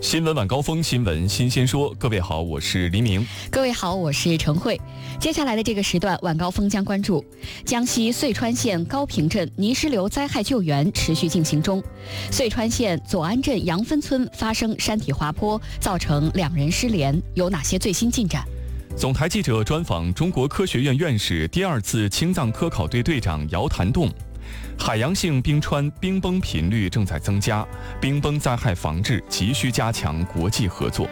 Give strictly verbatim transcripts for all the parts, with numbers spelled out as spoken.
新闻晚高峰，新闻新鲜说。各位好，我是黎明。 各位好，我是陈慧。接下来的这个时段，晚高峰将关注江西遂川县高坪镇泥石流灾害救援持续进行中。遂川县左安镇杨分村发生山体滑坡，造成两人失联，有哪些最新进展？ 总台记者专访中国科学院院士、第二次青藏科考队队长姚谭栋。海洋性冰川冰崩频率正在增加，冰崩灾害防治急需加强国际合作。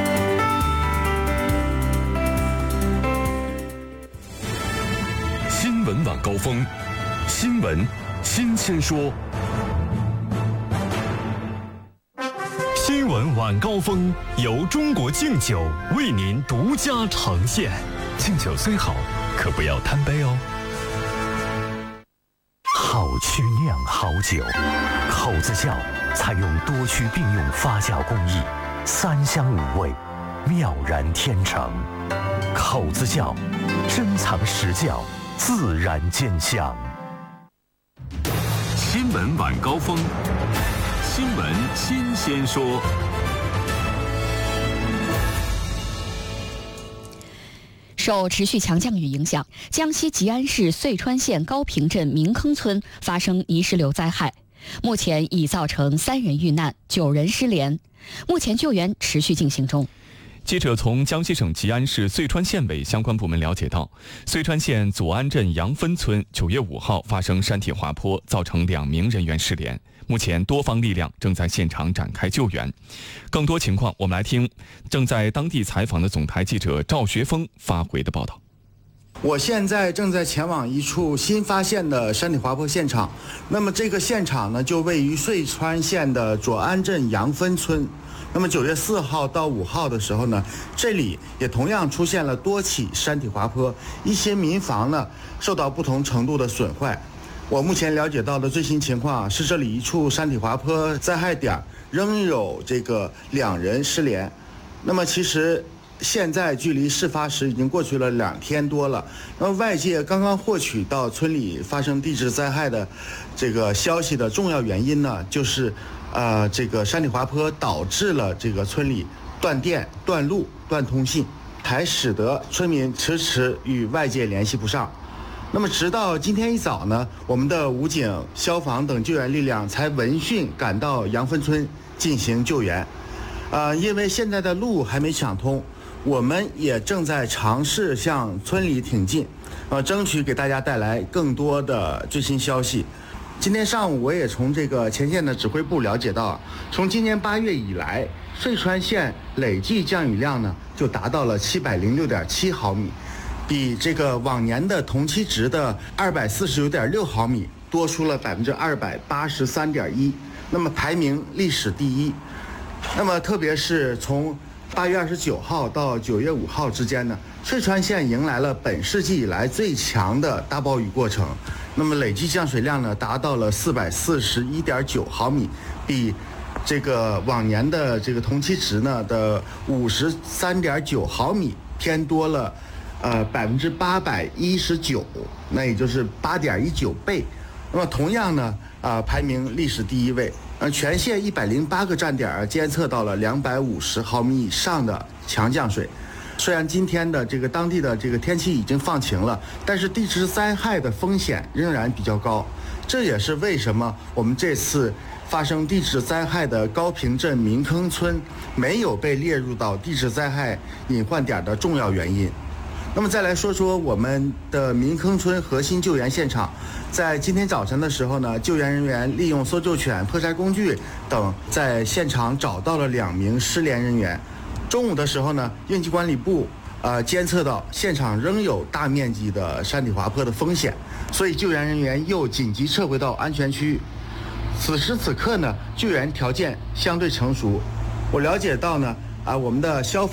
新闻晚高峰，新闻新鲜说。新闻晚高峰由中国敬酒为您独家呈现。敬酒虽好，可不要贪杯哦。好曲酿好酒，口子窖采用多区并用发酵工艺，三香五味，妙然天成。口子窖珍藏实窖，自然见香。新闻晚高峰，新闻新鲜说。 受持续强降雨影响，江西吉安市遂川县高坪镇明坑村发生泥石流灾害，目前已造成三人遇难，九人失联，目前救援持续进行中。 记者从江西省吉安市遂川县委相关部门了解到，遂川县左安镇杨分村九月五号发生山体滑坡，造成两名人员失联。目前多方力量正在现场展开救援。更多情况，我们来听正在当地采访的总台记者赵学峰发回的报道。 我现在正在前往一处新发现的山体滑坡现场，那么这个现场呢，就位于遂川县的左安镇杨分村。那么九月四号到五号的时候呢，这里也同样出现了多起山体滑坡，一些民房呢受到不同程度的损坏。我目前了解到的最新情况是，这里一处山体滑坡灾害点仍有这个两人失联。那么其实现在距离事发时已经过去了两天多了。那么外界刚刚获取到村里发生地质灾害的这个消息的重要原因呢，就是呃这个山体滑坡导致了这个村里断电、断路、断通信，还使得村民迟迟与外界联系不上。那么直到今天一早呢，我们的武警、消防等救援力量才闻讯赶到杨分村进行救援。呃，因为现在的路还没抢通，我们也正在尝试向村里挺进，呃，争取给大家带来更多的最新消息。今天上午我也从这个前线的指挥部了解到，从今年八月以来，遂川县累计降雨量呢就达到了七百零六点七毫米。比这个往年的同期值的二百四十九点六毫米多出了百分之二百八十三点一，那么排名历史第一。那么特别是从八月二十九号到九月五号之间呢，遂川县迎来了本世纪以来最强的大暴雨过程。那么累计降水量呢达到了四百四十一点九毫米，比这个往年的这个同期值呢的五十三点九毫米偏多了。呃，百分之八百一十九，那也就是八点一九倍。那么同样呢，啊、呃，排名历史第一位。呃，全县一百零八个站点监测到了两百五十毫米以上的强降水。虽然今天的这个当地的这个天气已经放晴了，但是地质灾害的风险仍然比较高。这也是为什么我们这次发生地质灾害的高坪镇明坑村没有被列入到地质灾害隐患点的重要原因。那么再来说说我们的明坑村核心救援现场，在今天早晨的时候呢，救援人员利用搜救犬、破拆工具等，在现场找到了两名失联人员。中午的时候呢，应急管理部呃监测到现场仍有大面积的山体滑坡的风险，所以救援人员又紧急撤回到安全区。此时此刻呢，救援条件相对成熟。我了解到呢，啊，我们的消防